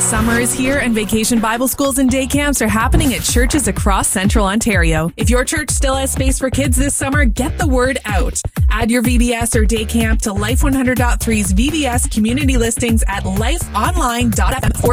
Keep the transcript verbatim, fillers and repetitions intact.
Summer is here and Vacation Bible Schools and day camps are happening at churches across Central Ontario. If your church still has space for kids this summer, get the word out. Add your V B S or day camp to Life one hundred point three's V B S community listings at life online dot f m.